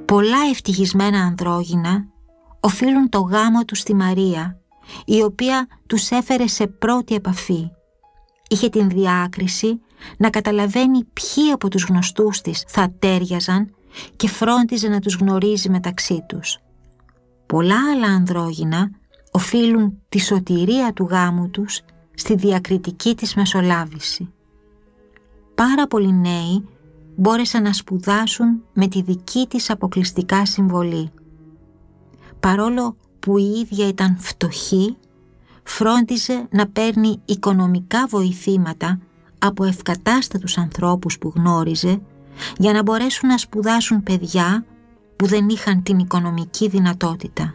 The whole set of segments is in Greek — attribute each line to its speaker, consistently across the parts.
Speaker 1: Πολλά ευτυχισμένα ανδρόγυνα οφείλουν το γάμο τους στη Μαρία, η οποία τους έφερε σε πρώτη επαφή. Είχε την διάκριση να καταλαβαίνει ποιοι από τους γνωστούς της θα τέριαζαν και φρόντιζε να τους γνωρίζει μεταξύ τους. Πολλά άλλα ανδρόγυνα οφείλουν τη σωτηρία του γάμου τους στη διακριτική της μεσολάβηση. Πάρα πολλοί νέοι μπόρεσαν να σπουδάσουν με τη δική της αποκλειστικά συμβολή. Παρόλο που η ίδια ήταν φτωχή, φρόντιζε να παίρνει οικονομικά βοηθήματα από ευκατάστατους ανθρώπους που γνώριζε για να μπορέσουν να σπουδάσουν παιδιά που δεν είχαν την οικονομική δυνατότητα.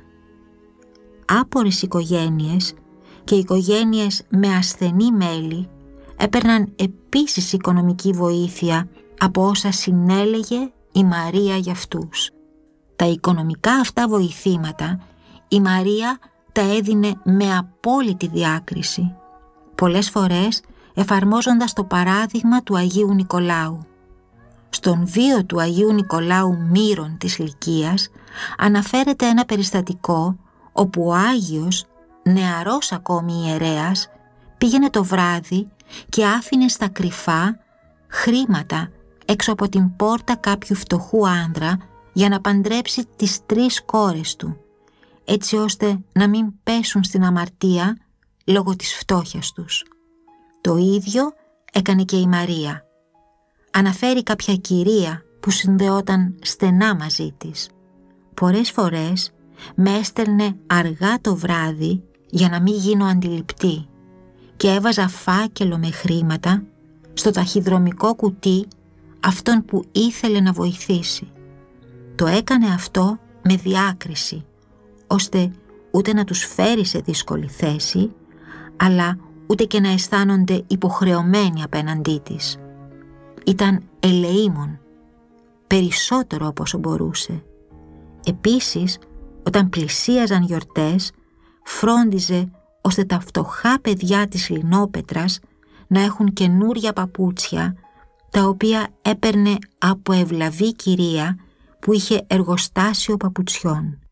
Speaker 1: Άπορες οικογένειες και οικογένειες με ασθενή μέλη έπαιρναν επίσης οικονομική βοήθεια από όσα συνέλεγε η Μαρία για αυτούς. Τα οικονομικά αυτά βοηθήματα η Μαρία τα έδινε με απόλυτη διάκριση, πολλές φορές εφαρμόζοντας το παράδειγμα του Αγίου Νικολάου. Στον βίο του Αγίου Νικολάου Μύρων της Λυκίας αναφέρεται ένα περιστατικό όπου ο Άγιος, νεαρός ακόμη ιερέας, πήγαινε το βράδυ και άφηνε στα κρυφά χρήματα έξω από την πόρτα κάποιου φτωχού άνδρα για να παντρέψει τις 3 κόρες του, έτσι ώστε να μην πέσουν στην αμαρτία λόγω της φτώχειας τους. Το ίδιο έκανε και η Μαρία. Αναφέρει κάποια κυρία που συνδεόταν στενά μαζί της. Πολλές φορές με έστελνε αργά το βράδυ για να μην γίνω αντιληπτή και έβαζα φάκελο με χρήματα στο ταχυδρομικό κουτί αυτόν που ήθελε να βοηθήσει. Το έκανε αυτό με διάκριση, ώστε ούτε να τους φέρει σε δύσκολη θέση, αλλά ούτε και να αισθάνονται υποχρεωμένοι απέναντί της. Ήταν ελεήμων, περισσότερο από όσο μπορούσε. Επίσης, όταν πλησίαζαν γιορτές, φρόντιζε ώστε τα φτωχά παιδιά της Λινόπετρας να έχουν καινούρια παπούτσια, τα οποία έπαιρνε από ευλαβή κυρία που είχε εργοστάσιο παπουτσιών.